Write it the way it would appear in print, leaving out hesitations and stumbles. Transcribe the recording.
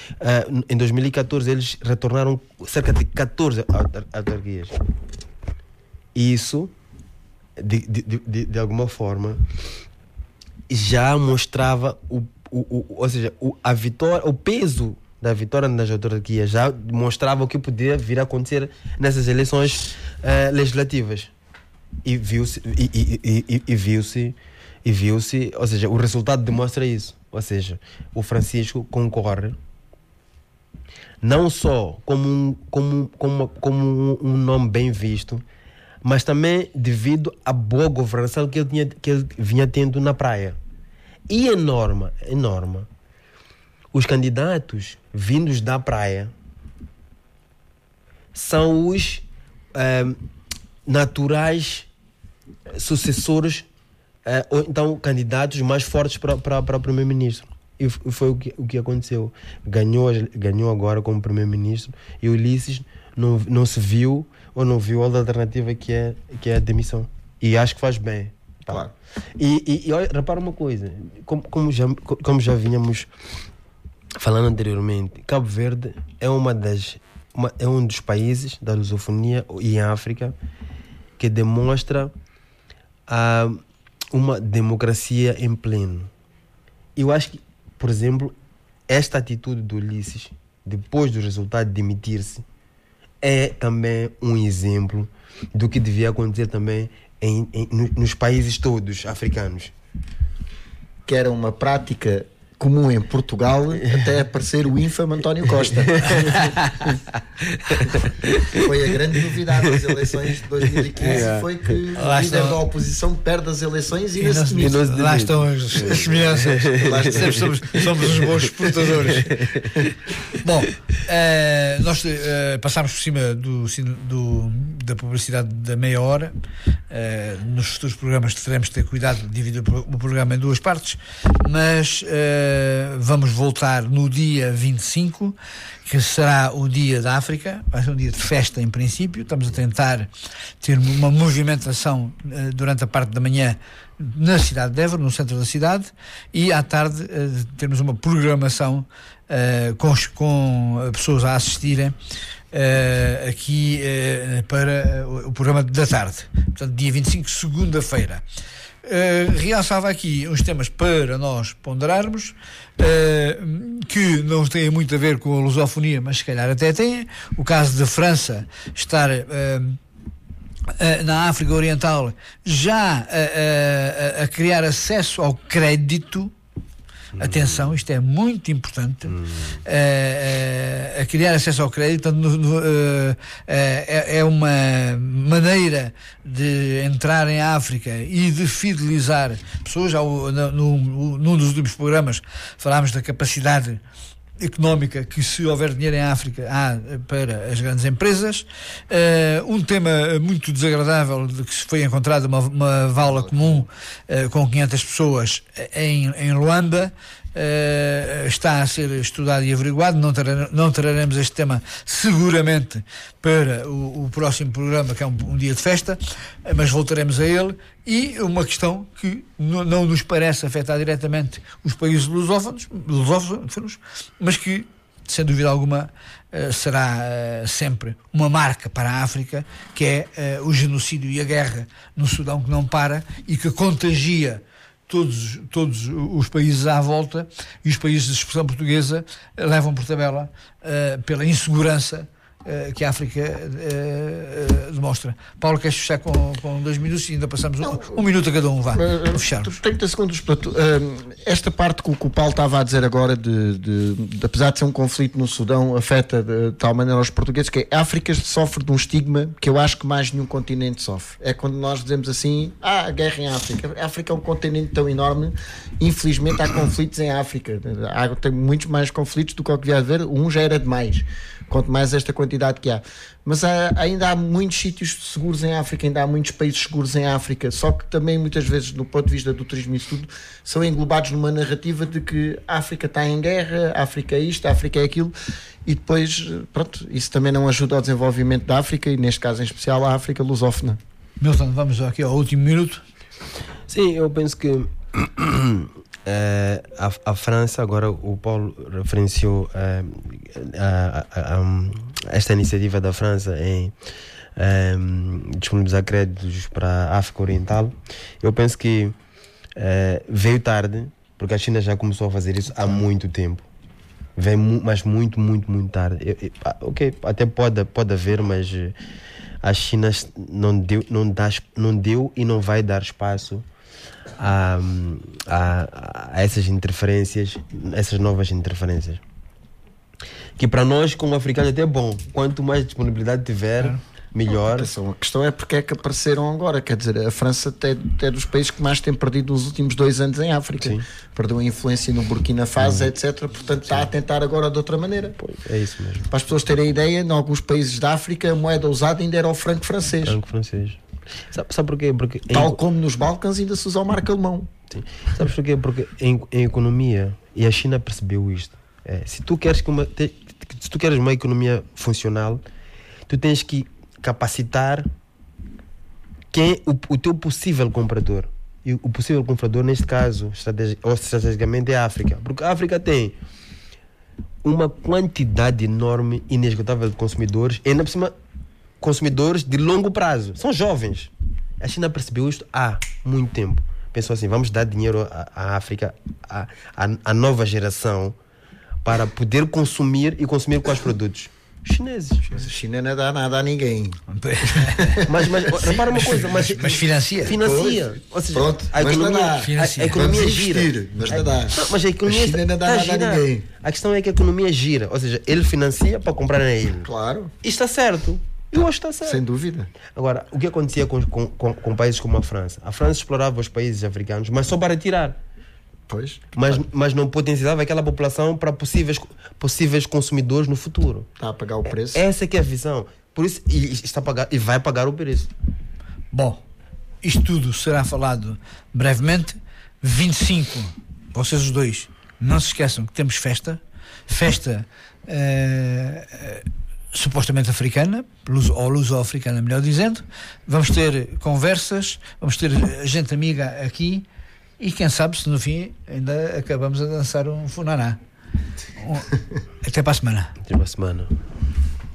em 2014 eles retornaram cerca de 14 autarquias. Isso, de alguma forma, já mostrava ou seja, a vitória, o peso da vitória nas autarquias já mostrava o que podia vir a acontecer nessas eleições legislativas. E viu-se, ou seja, o resultado demonstra isso. Ou seja, o Francisco concorre não só como um nome bem visto, mas também devido à boa governação que ele vinha tendo na praia. E enorme, os candidatos vindos da praia são os naturais sucessores, ou então candidatos mais fortes para o primeiro-ministro. E foi o que aconteceu. Ganhou agora como primeiro-ministro, e o Ulisses não se viu, ou não viu a alternativa que é a demissão. E acho que faz bem. Tá? Claro. E olha, repara uma coisa, como já vínhamos falando anteriormente, Cabo Verde é é um dos países da lusofonia e em África que demonstra uma democracia em pleno. Eu acho que, por exemplo, esta atitude do Ulisses, depois do resultado de demitir-se, é também um exemplo do que devia acontecer também nos países todos africanos. Que era uma prática comum em Portugal até aparecer o ínfame António Costa. Foi a grande novidade das eleições de 2015, foi que o líder da oposição perde as eleições e não se demite. Lá estão as semelhanças. Somos os bons exportadores. Bom, nós passámos por cima da publicidade da meia hora. Nos futuros programas teremos de ter cuidado de dividir o programa em duas partes, mas vamos voltar no dia 25, que será o dia da África. Vai ser um dia de festa em princípio. Estamos a tentar ter uma movimentação durante a parte da manhã na cidade de Évora, no centro da cidade, e à tarde temos uma programação com pessoas a assistirem aqui para o programa da tarde. Portanto, dia 25, segunda-feira. Realçava aqui uns temas para nós ponderarmos, que não têm muito a ver com a lusofonia, mas se calhar até têm. O caso da França estar na África Oriental já a criar acesso ao crédito. Atenção, isto é muito importante. A criar acesso ao crédito é uma maneira de entrar em África e de fidelizar pessoas. Num dos últimos programas falámos da capacidade económica que, se houver dinheiro em África, há para as grandes empresas. Um tema muito desagradável de que se foi encontrada uma vala comum com 500 pessoas em Luanda. Está a ser estudado e averiguado. Não traremos este tema seguramente para o próximo programa, que é um dia de festa, mas voltaremos a ele. E uma questão que não nos parece afetar diretamente os países lusófonos, mas que, sem dúvida alguma, será sempre uma marca para a África, que é o genocídio e a guerra no Sudão, que não para e que contagia todos os países à volta, e os países de expressão portuguesa levam por tabela pela insegurança que a África demonstra. Paulo, queres fechar com 2 minutos? E ainda passamos um minuto a cada um, vá, para fecharmos. 30 segundos para tu. Esta parte que o Paulo estava a dizer agora, apesar de ser um conflito no Sudão, afeta de tal maneira aos portugueses, que a África sofre de um estigma que eu acho que mais nenhum continente sofre. É quando nós dizemos assim, a guerra em África. A África é um continente tão enorme, infelizmente há conflitos em África. Tem muitos mais conflitos do que o que devia haver. Um já era demais, quanto mais esta quantidade que há. Mas ainda há muitos sítios seguros em África, ainda há muitos países seguros em África, só que também muitas vezes, do ponto de vista do turismo e tudo, são englobados numa narrativa de que a África está em guerra, a África é isto, a África é aquilo, e depois, pronto, isso também não ajuda ao desenvolvimento da África, e neste caso em especial a África lusófona. Milton, vamos aqui ao último minuto. Sim, eu penso que a França, agora o Paulo referenciou esta iniciativa da França em disponibilizar créditos para a África Oriental. Eu penso que veio tarde, porque a China já começou a fazer isso há muito tempo. Veio mas muito tarde. Ok, até pode haver, mas a China não deu e não vai dar espaço a essas interferências, essas novas interferências, que para nós como africanos até é bom. Quanto mais disponibilidade tiver, melhor. A questão é porque é que apareceram agora. Quer dizer, a França é dos países que mais tem perdido nos últimos 2 anos em África. Sim. Perdeu a influência no Burkina Faso, etc. Portanto, está a tentar agora de outra maneira. Pois, é isso mesmo. Para as pessoas terem ideia, em alguns países da África, a moeda usada ainda era o franco francês. Franco francês. Sabe porquê? Porque Tal como nos Balcãs ainda se usa o marco alemão. Sim. Sabes porquê? Porque em economia, e a China percebeu isto, se tu queres uma economia funcional, tu tens que capacitar o teu possível comprador. E o possível comprador, neste caso, estrategicamente, é a África. Porque a África tem uma quantidade enorme, inesgotável de consumidores, e ainda por cima, consumidores de longo prazo. São jovens. A China percebeu isto há muito tempo. Pensou assim, vamos dar dinheiro à África, à nova geração, para poder consumir e consumir quais produtos? Chineses. Mas a China não dá nada a ninguém. Mas repara uma coisa, mas financia. Ou seja, pronto, a economia gira. Mas não dá. Mas a economia a China não dá nada a ninguém. A questão é que a economia gira. Ou seja, ele financia para comprar a ele. Claro. E está certo. Eu acho que está certo. Sem dúvida. Agora, o que acontecia com países como a França? A França explorava os países africanos, mas só para tirar. Pois. Mas não potencializava aquela população para possíveis consumidores no futuro. Está a pagar o preço. Essa é que é a visão. Por isso, está a pagar, e vai pagar o preço. Bom, isto tudo será falado brevemente. 25, vocês os dois, não se esqueçam que temos festa supostamente africana, ou luso-africana, melhor dizendo. Vamos ter conversas, vamos ter gente amiga aqui. E quem sabe se no fim ainda acabamos a dançar um funaná. Até para a semana. Até para a semana.